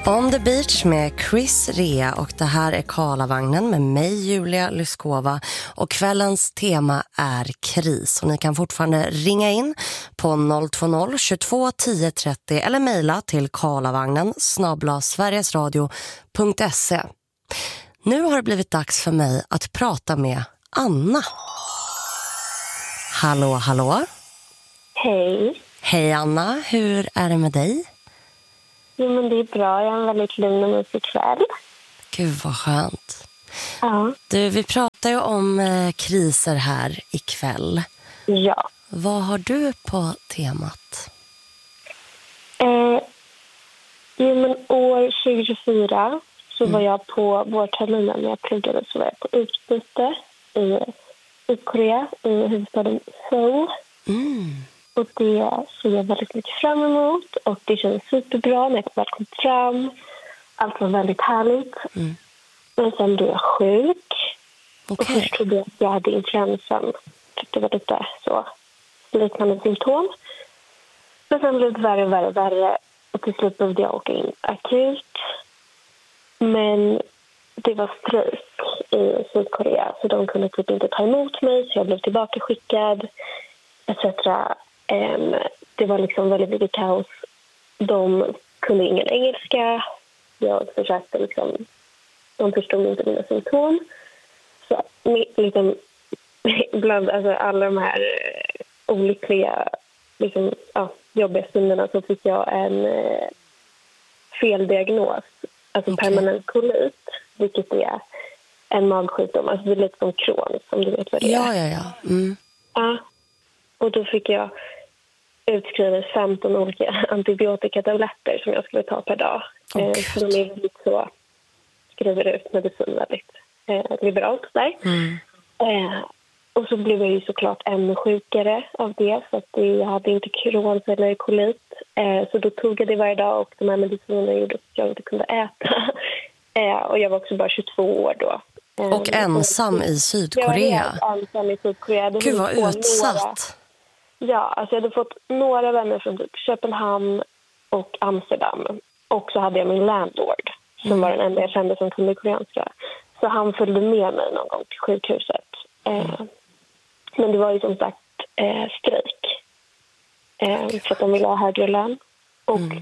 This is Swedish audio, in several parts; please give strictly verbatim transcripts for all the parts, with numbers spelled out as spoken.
On the Beach med Chris Rea och det här är Karlavagnen med mig Julia Lyskova och kvällens tema är kris och ni kan fortfarande ringa in på noll två noll tjugotvå tio trettio eller mejla till karlavagnen snabel-a sverigesradio punkt se. Nu har det blivit dags för mig att prata med Anna. Hallå, hallå. Hej. Hej Anna, hur är det med dig? Jo, men det är bra. Jag har en väldigt lugn och mysig kväll. Gud vad skönt. Ja. Du, vi pratar ju om eh, kriser här ikväll. Ja. Vad har du på temat? Eh, jo, men år tjugo tjugofyra så mm. var jag på vårterminen när jag pluggade, så var jag på utbyte i Sydkorea, i huvudstaden Seoul. Mm. Och det ser jag väldigt mycket fram emot. Och det känns superbra när jag väl kom fram. Allt var väldigt härligt. Mm. Men sen blev jag sjuk. Okay. Och först trodde jag att jag hade influensan. Det var lite så liknande symptom. Men sen blev det värre och värre och värre. Och till slut behövde jag åka in akut. Men det var strejk i Sydkorea. Så de kunde typ inte ta emot mig. Så jag blev tillbaka skickad. et cetera. Um, det var liksom väldigt mycket kaos. De kunde ingen engelska. Jag försökte liksom... De förstod inte mina symptom. Så liksom, bland alltså, alla de här olyckliga liksom, ja, jobbiga stunderna så fick jag en eh, feldiagnos. Alltså okay. Permanent kolit. Vilket är en magsjukdom. Alltså det är lite som Crohn, som du vet vad det är. Ja, ja, ja. Mm. Ja. Och då fick jag utskrivet femton olika antibiotikatabletter som jag skulle ta per dag. Oh, eh, så de är väldigt så, skriver ut medicin väldigt eh, liberalt där. Mm. Eh, och så blev jag ju såklart ännu sjukare av det. För att jag hade inte Crohn eller kolit. Eh, så då tog jag det varje dag och de här medicinerna gjorde att jag inte kunde äta. eh, och jag var också bara tjugotvå år då. Eh, och ensam i Sydkorea. Jag var ensam i Sydkorea. Gud vad utsatt. Ja, alltså jag hade fått några vänner från typ Köpenhamn och Amsterdam. Och så hade jag min landlord som mm. var den enda jag kände som kunde koreanska. Så han följde med mig någon gång till sjukhuset. Eh, mm. Men det var ju som sagt eh, strejk. Eh, för att de ville ha högre lön. Och mm.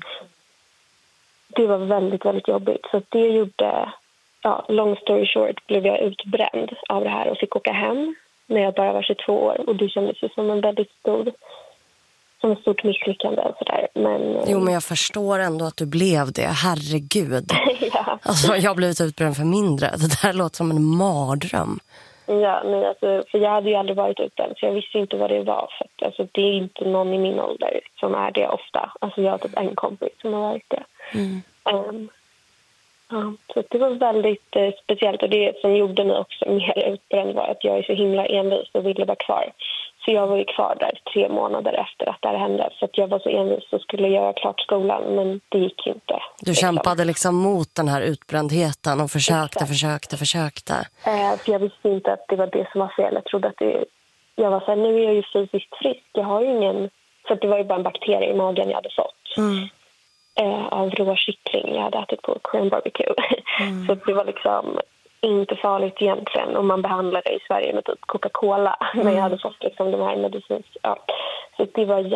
det var väldigt, väldigt jobbigt. Så det gjorde, ja, long story short, blev jag utbränd av det här och fick åka hem. När jag bara var tjugotvå år. Och det kändes ju som en väldigt stor... Som ett stort misslyckande. Och sådär. Men, jo, men jag förstår ändå att du blev det. Herregud. ja. Alltså, jag har blivit utbränd för mindre. Det där låter som en mardröm. Ja, nej, alltså, för jag hade ju aldrig varit utbränd. Så jag visste inte vad det var. För att, alltså, det är inte någon i min ålder som är det ofta. Alltså, jag har typ en kompis som har varit det. Mm. Um, Ja, så det var väldigt eh, speciellt och det som gjorde mig också mer utbränd var att jag är så himla envis och ville vara kvar. Så jag var ju kvar där tre månader efter att det här hände. Så att jag var så envis och skulle göra klart skolan, men det gick inte. Du liksom. kämpade liksom mot den här utbrändheten och försökte, Exakt. försökte, försökte. Eh, för jag visste inte att det var det som var fel. Jag trodde att det... Jag var så här, nu är jag ju fysiskt frisk. Jag har ju ingen... För det var ju bara en bakterie i magen jag hade fått. Mm. Eh, av rå kyckling jag hade ätit på Korean barbecue. Mm. Så det var liksom inte farligt egentligen. Och man behandlade det i Sverige med typ Coca-Cola. Mm. Men jag hade fått liksom de här medicins... Ja. Så det var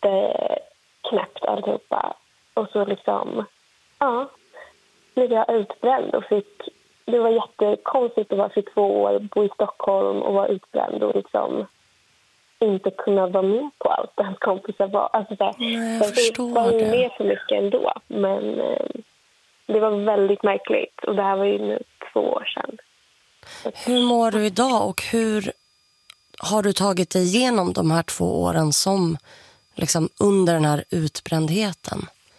jätteknäppt alltihopa. Och så liksom... Ja. Blev jag utbränd och fick... Det var jättekonstigt att vara för två år, bo i Stockholm och vara utbränd och liksom... inte kunna vara med på allt hans kompisar var. Alltså där, Nej, jag förstår var ju det. med så mycket ändå. Men eh, det var väldigt märkligt. Och det här var ju nu två år sedan. Hur mår du idag och hur har du tagit dig igenom de här två åren som liksom under den här utbrändheten?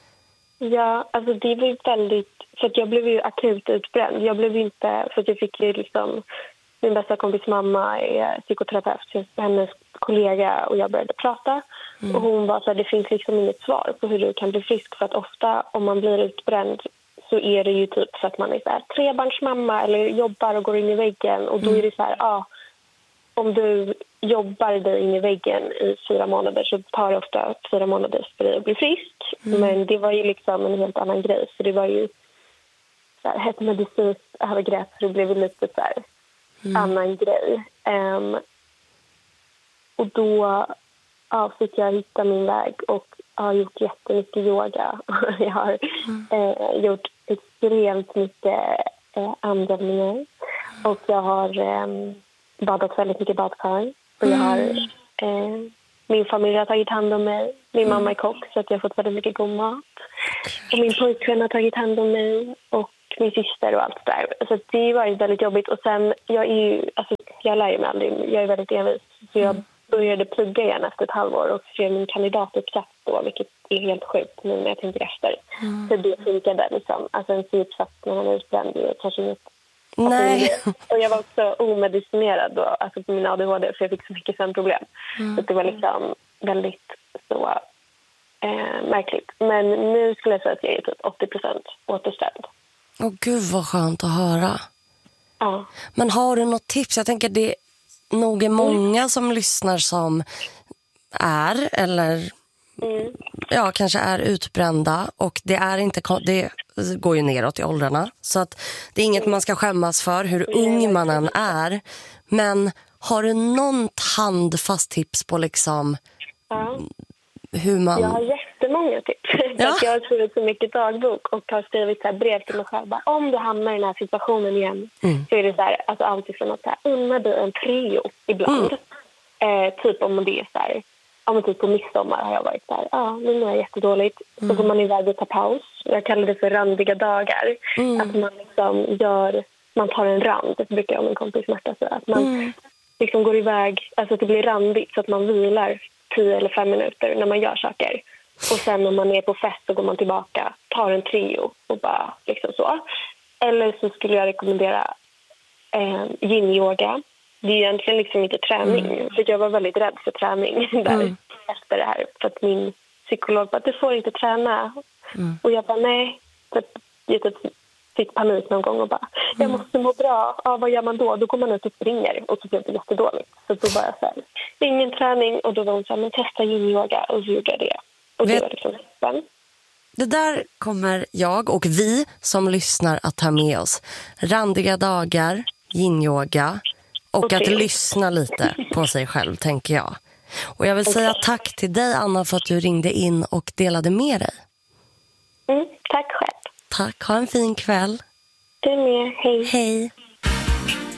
Ja, alltså det var ju väldigt... För att jag blev ju akut utbränd. Jag blev inte... För att jag fick ju liksom... Min bästa kompis mamma är psykoterapeut, så hennes kollega och jag började prata. Mm. Och hon var så här, det finns liksom inget svar på hur du kan bli frisk. För att ofta om man blir utbränd så är det ju typ för att man är så här, trebarnsmamma eller jobbar och går in i väggen. Och då är det så här, ja, ah, om du jobbar dig in i väggen i fyra månader så tar det ofta fyra månader för dig att bli frisk. Mm. Men det var ju liksom en helt annan grej. För det var ju så här, ett medicinskt övergrepp, så det blev lite så här mm. annan grej. Um, och då ja, fick jag hitta min väg och har gjort jättemycket yoga. Jag har mm. eh, gjort extremt mycket eh, andövningar. Och jag har eh, badat väldigt mycket badkar. Och jag har, eh, min familj har tagit hand om mig. Min mamma är kock, så att jag har fått väldigt mycket god mat. Och min pojkvän har tagit hand om mig. Och min syster och allt där. Så det har varit väldigt jobbigt. Och sen, jag är ju, alltså, jag lär mig aldrig. Jag är väldigt envis. Så jag började plugga igen efter ett halvår och skrev min kandidatuppsats då, vilket är helt sjukt nu när jag tänker efter. Mm. Så det funkade liksom. Alltså en C-uppsats när man är utbränd, det är kanske inget. Nej. Alltså, och jag var också omedicinerad då, alltså på min A D H D, för jag fick så mycket sömnproblem. Mm. Så det var liksom väldigt så eh, märkligt. Men nu skulle jag säga att jag är typ åttio procent återställd. Åh gud vad skönt att höra. Ja. Men har du något tips? Jag tänker det nog är många mm. som lyssnar som är eller mm. ja, kanske är utbrända, och det är inte, det går ju neråt i åldrarna, så att det är inget mm. man ska skämmas för hur mm. ung man än är. Men har du någon handfast tips på liksom ja. hur man... Jag har jättemånga tips. Ja. Jag har skrivit så mycket dagbok och har skrivit så här brev till mig själv. Bara, om du hamnar i den här situationen igen mm. så är det så här, alltså allt ifrån att så här, unna dig en trio ibland. Mm. Eh, typ om det är så här, om typ på midsommar har jag varit så här, ja, ah, nu är jag jättedåligt. Mm. Så går man iväg och tar paus. Jag kallar det för randiga dagar. Mm. Att man liksom gör, man tar en rand, det brukar jag och min kompis Märta säga. Att man mm. liksom går iväg, alltså att det blir randigt så att man vilar tio eller fem minuter när man gör saker. Och sen när man är på fest så går man tillbaka, tar en trio och bara liksom så. Eller så skulle jag rekommendera eh, yin-yoga. Det är egentligen liksom inte träning. Mm. För jag var väldigt rädd för träning där mm. efter det här. För att min psykolog bara, du får inte träna. Mm. Och jag bara, nej. Så jag typ fick panik någon gång och bara, jag måste må bra. Ja, vad gör man då? Då går man ut och springer. Och så blev det jättedåligt. Så då bara så här, ingen träning. Och då var hon så här, men testa yin-yoga. Och så gjorde jag det. Och det var liksom nästan. Det där kommer jag och vi som lyssnar att ta med oss. Randiga dagar, yin-yoga och okay. att lyssna lite på sig själv, tänker jag. Och jag vill okay. säga tack till dig, Anna, för att du ringde in och delade med dig. Mm, tack själv. Tack, ha en fin kväll. Du med, hej. Hej.